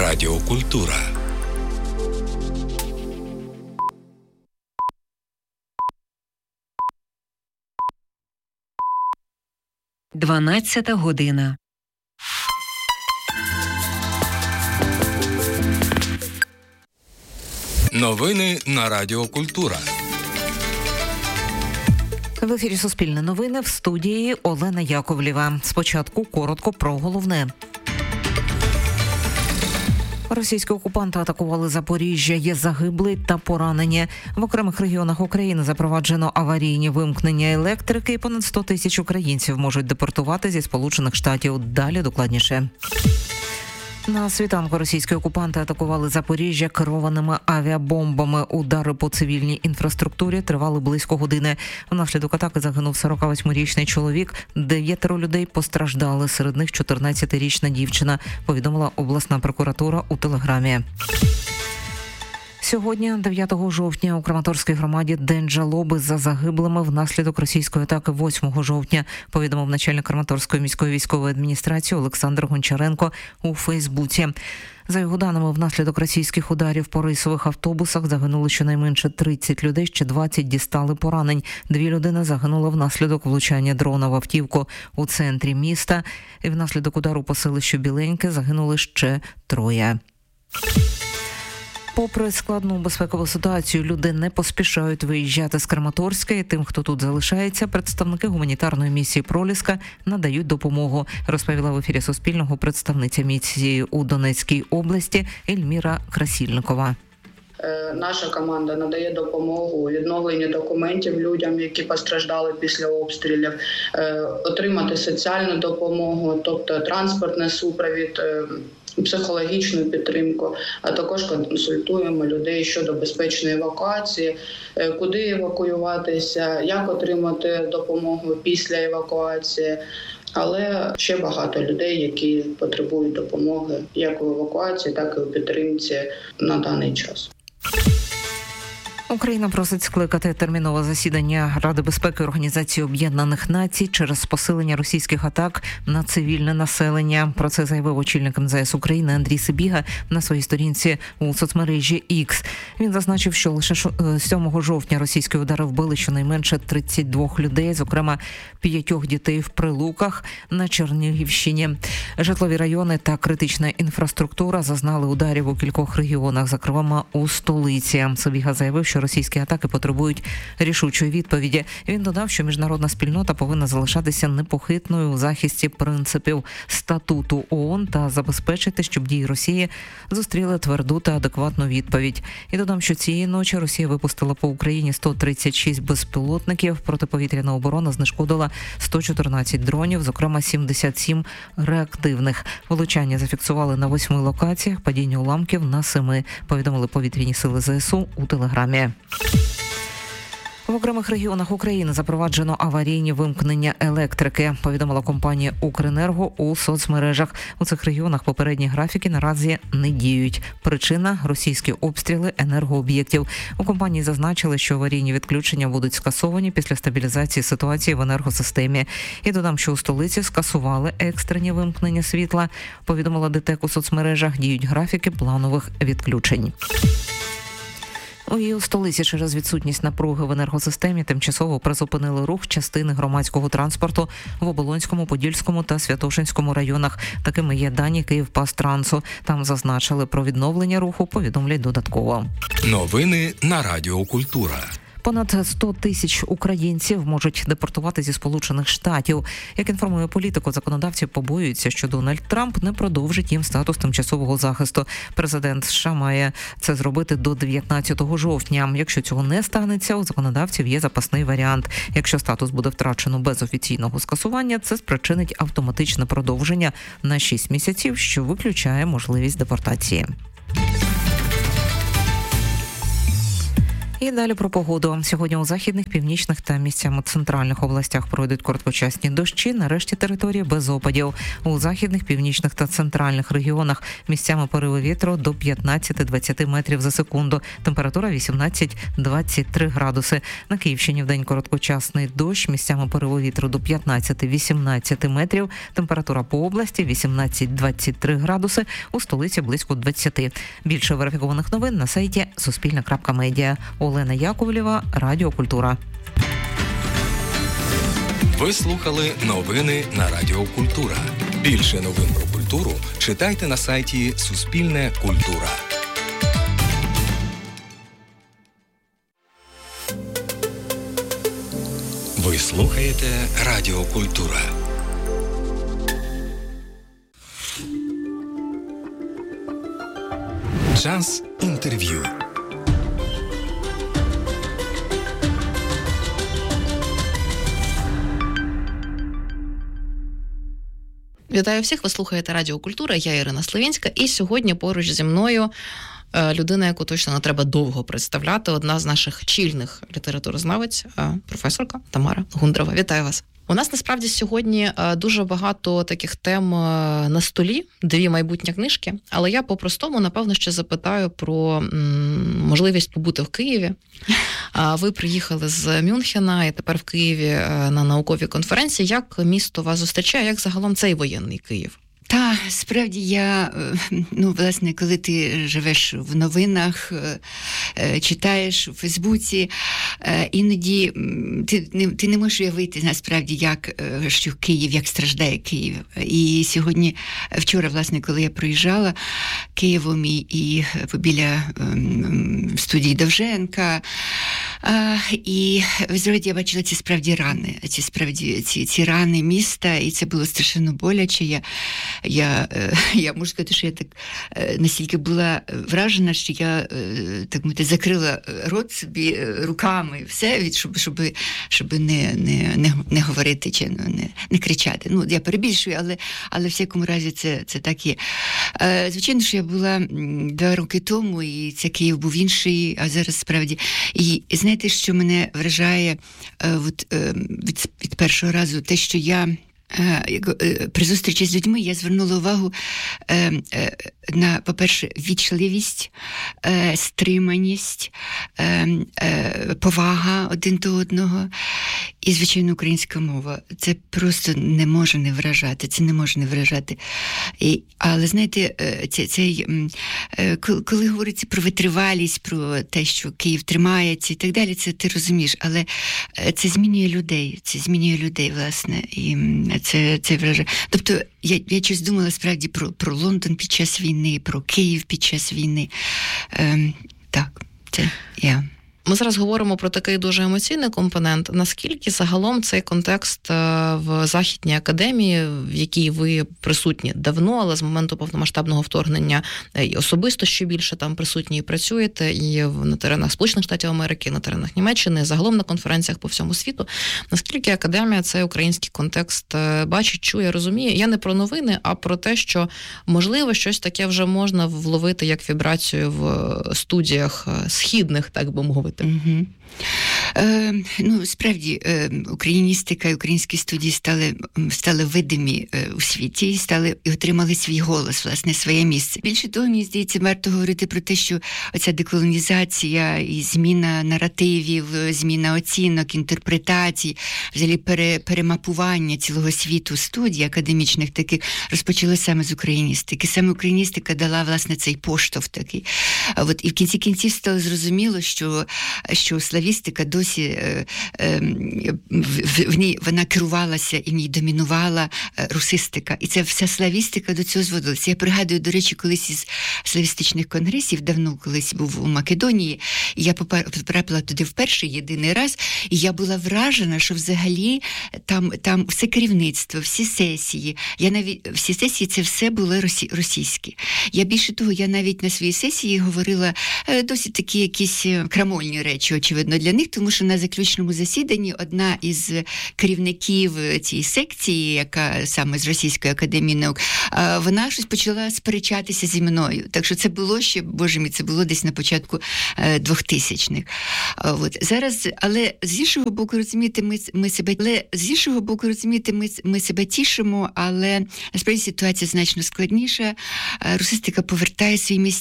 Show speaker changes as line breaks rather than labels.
Радіокультура.
Дванадцята година.
Новини на Радіокультура.
В ефірі Суспільне новини, в студії Олена Яковлєва. Спочатку коротко про головне. Російські окупанти атакували Запоріжжя, є загиблі та поранені. В окремих регіонах України запроваджено аварійні вимкнення електрики і понад 100 тисяч українців можуть депортувати зі Сполучених Штатів. Далі докладніше. На світанку російські окупанти атакували Запоріжжя керованими авіабомбами. Удари по цивільній інфраструктурі тривали близько години. Внаслідок атаки загинув 48-річний чоловік. 9 людей постраждали, серед них 14-річна дівчина, повідомила обласна прокуратура у Телеграмі. Сьогодні, 9 жовтня, у Краматорській громаді день жалоби за загиблими внаслідок російської атаки 8 жовтня, повідомив начальник Краматорської міської військової адміністрації Олександр Гончаренко у Фейсбуці. За його даними, внаслідок російських ударів по рейсових автобусах загинули щонайменше 30 людей, ще 20 дістали поранень. 2 людини загинули внаслідок влучання дрона в автівку у центрі міста. І внаслідок удару по селищу Біленьке загинули ще 3. Попри складну безпекову ситуацію, люди не поспішають виїжджати з Краматорська, і тим, хто тут залишається, представники гуманітарної місії «Проліска» надають допомогу, розповіла в ефірі Суспільного представниця місії у Донецькій області Ельміра Красільникова.
Наша команда надає допомогу у відновленні документів людям, які постраждали після обстрілів, отримати соціальну допомогу, тобто транспортний супровід, психологічну підтримку, а також консультуємо людей щодо безпечної евакуації, куди евакуюватися, як отримати допомогу після евакуації. Але ще багато людей, які потребують допомоги як в евакуації, так і у підтримці на даний час.
Україна просить скликати термінове засідання Ради безпеки Організації Об'єднаних Націй через посилення російських атак на цивільне населення. Про це заявив очільник МЗС України Андрій Сибіга на своїй сторінці у соцмережі X. Він зазначив, що лише 7 жовтня російські удари вбили щонайменше 32 людей, зокрема 5 дітей в Прилуках на Чернігівщині. Житлові райони та критична інфраструктура зазнали ударів у кількох регіонах, зокрема у столиці. Сибіга заявив, що російські атаки потребують рішучої відповіді. Він додав, що міжнародна спільнота повинна залишатися непохитною у захисті принципів статуту ООН та забезпечити, щоб дії Росії зустріли тверду та адекватну відповідь. І додам, що цієї ночі Росія випустила по Україні 136 безпілотників. Протиповітряна оборона знешкодила 114 дронів, зокрема 77 реактивних. Влучання зафіксували на 8 локаціях, падіння уламків на 7, повідомили повітряні сили ЗСУ у Телеграмі. В окремих регіонах України запроваджено аварійні вимкнення електрики, повідомила компанія «Укренерго» у соцмережах. У цих регіонах попередні графіки наразі не діють. Причина – російські обстріли енергооб'єктів. У компанії зазначили, що аварійні відключення будуть скасовані після стабілізації ситуації в енергосистемі. І додам, що у столиці скасували екстрені вимкнення світла. Повідомила ДТЕК у соцмережах, діють графіки планових відключень. У столиці через відсутність напруги в енергосистемі тимчасово призупинили рух частини громадського транспорту в Оболонському, Подільському та Святошинському районах. Такими є дані Київпастрансу. Там зазначили про відновлення руху, повідомлять додатково.
Новини на Радіокультура.
Понад 100 тисяч українців можуть депортувати зі Сполучених Штатів. Як інформує політико, законодавці побоюються, що Дональд Трамп не продовжить їм статус тимчасового захисту. Президент США має це зробити до 19 жовтня. Якщо цього не станеться, у законодавців є запасний варіант. Якщо статус буде втрачено без офіційного скасування, це спричинить автоматичне продовження на 6 місяців, що виключає можливість депортації. І далі про погоду. Сьогодні у західних, північних та місцями центральних областях пройдуть короткочасні дощі, на решті території без опадів. У західних, північних та центральних регіонах місцями пориви вітру до 15-20 метрів за секунду. Температура 18-23 градуси. На Київщині вдень короткочасний дощ, місцями пориви вітру до 15-18 метрів. Температура по області 18-23 градуси, у столиці близько 20. Більше верифікованих новин на сайті Суспільне.Медіа. Олена Яковлєва, Радіо Культура.
Ви слухали новини на Радіо Культура. Більше новин про культуру читайте на сайті Суспільне Культура. Ви слухаєте Радіо Культура. Час інтерв'ю.
Вітаю всіх, ви слухаєте Радіо Культура, я Ірина Славінська, і сьогодні поруч зі мною людина, яку точно не треба довго представляти, одна з наших чільних літературознавець, професорка Тамара Гундрова. Вітаю вас. У нас насправді сьогодні дуже багато таких тем на столі, 2 майбутні книжки, але я по-простому, напевно, ще запитаю про можливість побути в Києві. Ви приїхали з Мюнхена і тепер в Києві на науковій конференції. Як місто вас зустрічає, як загалом цей воєнний Київ?
Та, справді, власне, коли ти живеш в новинах, читаєш у Фейсбуці, іноді ти не можеш уявити, насправді, що Київ, як страждає Київ. І вчора, власне, коли я проїжджала Києвом і біля студії Довженка, і зразу я бачила ці справді рани, ці рани міста, і це було страшенно боляче. Я можу сказати, що я так настільки була вражена, що я так мовити закрила рот собі руками, все, щоб не говорити чи не кричати. Я перебільшую, але в всякому разі це так є. Звичайно, що я була 2 роки тому, і це Київ був інший, а зараз справді. І знаєте, що мене вражає від першого разу, те, що я при зустрічі з людьми я звернула увагу на, по-перше, вічливість, стриманість, повага один до одного і, звичайно, українська мова. Це просто не може не вражати. Але, знаєте, коли говориться про витривалість, про те, що Київ тримається і так далі, це ти розумієш, але це змінює людей, власне, і це вражає. Тобто, я щось думала справді про Лондон під час війни, про Київ під час війни. Так, це я.
Ми зараз говоримо про такий дуже емоційний компонент. Наскільки загалом цей контекст в Західній академії, в якій ви присутні давно, але з моменту повномасштабного вторгнення і особисто ще більше там присутні і працюєте, і на теренах Сполучених Штатів Америки, на теренах Німеччини, загалом на конференціях по всьому світу. Наскільки академія цей український контекст бачить, чує, розуміє? Я не про новини, а про те, що, можливо, щось таке вже можна вловити як вібрацію в студіях східних, так би мовити.
Угу. Справді, україністика і українські студії стали видимі у світі і отримали свій голос, власне, своє місце. Більше того, мені здається, варто говорити про те, що оця деколонізація і зміна наративів, зміна оцінок, інтерпретацій, взагалі перемапування цілого світу студій академічних таких розпочалося саме з україністики. Саме україністика дала, власне, цей поштовх такий. І в кінці кінців стало зрозуміло, що славістика досі в ній вона керувалася і в ній домінувала русистика. І ця вся славістика до цього зводилася. Я пригадую, до речі, колись із славістичних конгресів, давно колись був у Македонії, і я потрапила туди вперше, єдиний раз, і я була вражена, що взагалі там все керівництво, всі сесії, це все було російське. Більше того, я навіть на своїй сесії говорила досить такі якісь крамольні речі, очевидно, складно для них, тому що на заключному засіданні одна із керівників цієї секції, яка саме з Російської академії наук, вона щось почала сперечатися зі мною. Так що це було ще, боже мій, це було десь на початку 2000-х. Зараз, але з іншого боку, розумієте, ми себе тішимо, але насправді ситуація значно складніша. Русистика повертає свої місця.